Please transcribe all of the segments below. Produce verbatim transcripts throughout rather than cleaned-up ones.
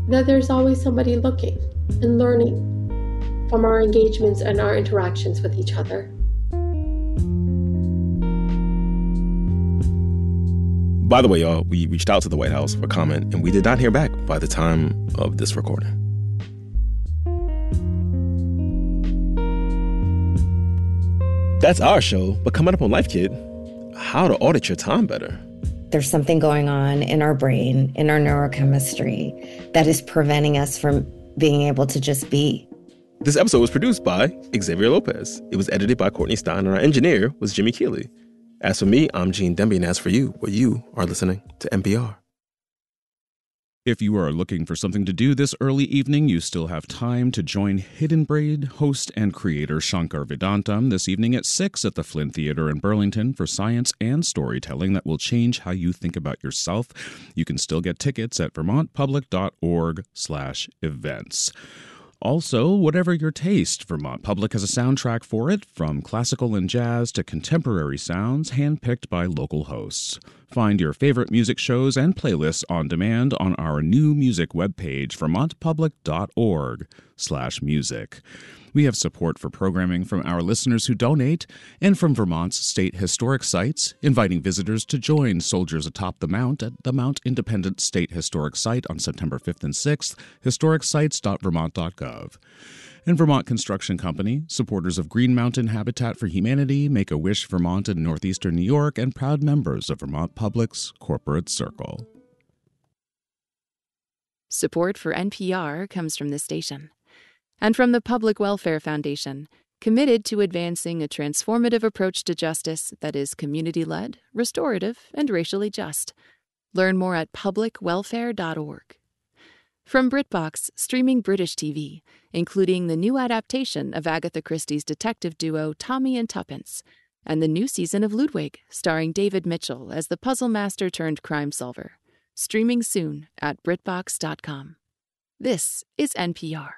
that there's always somebody looking and learning from our engagements and our interactions with each other. By the way, y'all, we reached out to the White House for comment, and we did not hear back by the time of this recording. That's our show, but coming up on Life Kit, how to audit your time better. There's something going on in our brain, in our neurochemistry, that is preventing us from being able to just be. This episode was produced by Xavier Lopez. It was edited by Courtney Stein, and our engineer was Jimmy Keeley. As for me, I'm Gene Demby, and as for you, well, you are listening to N P R. If you are looking for something to do this early evening, you still have time to join Hidden Braid host and creator Shankar Vedantam this evening at six at the Flynn Theater in Burlington for science and storytelling that will change how you think about yourself. You can still get tickets at vermontpublic.org slash events. Also, whatever your taste, Vermont Public has a soundtrack for it, from classical and jazz to contemporary sounds handpicked by local hosts. Find your favorite music shows and playlists on demand on our new music webpage, vermontpublic.org slash music. We have support for programming from our listeners who donate and from Vermont's state historic sites, inviting visitors to join Soldiers Atop the Mount at the Mount Independent State Historic Site on September fifth and sixth, historic sites dot vermont dot gov. And Vermont Construction Company, supporters of Green Mountain Habitat for Humanity, Make-A-Wish Vermont and Northeastern New York, and proud members of Vermont Public's Corporate Circle. Support for N P R comes from this station and from the Public Welfare Foundation, committed to advancing a transformative approach to justice that is community-led, restorative, and racially just. Learn more at public welfare dot org. From BritBox, streaming British T V, including the new adaptation of Agatha Christie's detective duo Tommy and Tuppence, and the new season of Ludwig, starring David Mitchell as the puzzle master turned crime solver. Streaming soon at britbox dot com. This is N P R.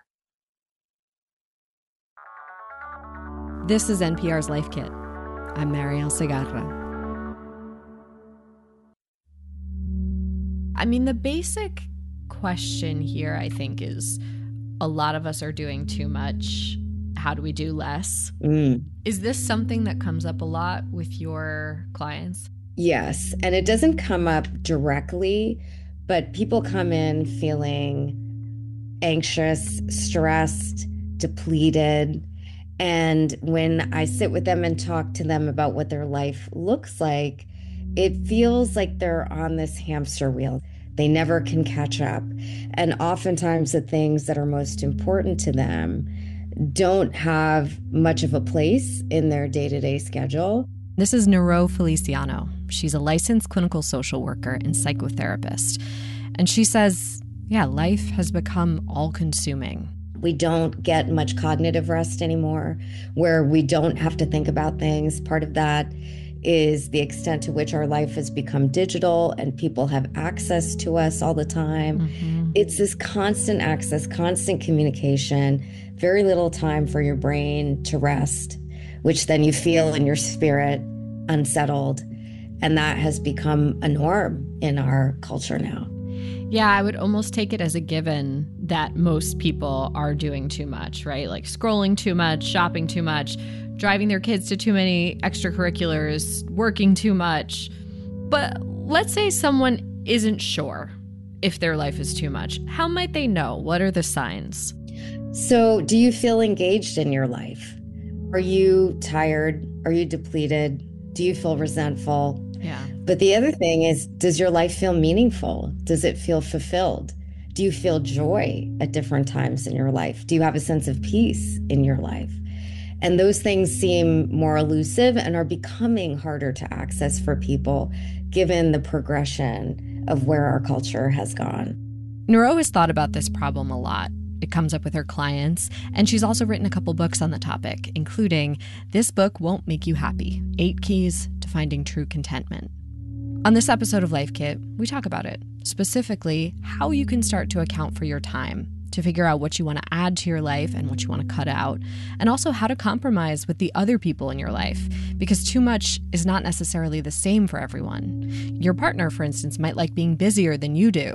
This is N P R's Life Kit. I'm Marielle Segarra. I mean, the basic question here, I think, is a lot of us are doing too much. How do we do less? Mm. Is this something that comes up a lot with your clients? Yes, and it doesn't come up directly, but people come in feeling anxious, stressed, depleted. And when I sit with them and talk to them about what their life looks like, it feels like they're on this hamster wheel. They never can catch up. And oftentimes the things that are most important to them don't have much of a place in their day-to-day schedule. This is Nero Feliciano. She's a licensed clinical social worker and psychotherapist. And she says, yeah, life has become all-consuming. We don't get much cognitive rest anymore, where we don't have to think about things. Part of that is the extent to which our life has become digital and people have access to us all the time. Mm-hmm. It's this constant access, constant communication, very little time for your brain to rest, which then you feel in your spirit unsettled. And that has become a norm in our culture now. Yeah, I would almost take it as a given that most people are doing too much, right? Like scrolling too much, shopping too much, driving their kids to too many extracurriculars, working too much. But let's say someone isn't sure if their life is too much. How might they know? What are the signs? So, do you feel engaged in your life? Are you tired? Are you depleted? Do you feel resentful? Yeah. But the other thing is, does your life feel meaningful? Does it feel fulfilled? Do you feel joy at different times in your life? Do you have a sense of peace in your life? And those things seem more elusive and are becoming harder to access for people, given the progression of where our culture has gone. Nero has thought about this problem a lot. It comes up with her clients, and she's also written a couple books on the topic, including This Book Won't Make You Happy, Eight Keys to Finding True Contentment. On this episode of Life Kit, we talk about it, specifically how you can start to account for your time, to figure out what you want to add to your life and what you want to cut out, and also how to compromise with the other people in your life, because too much is not necessarily the same for everyone. Your partner, for instance, might like being busier than you do,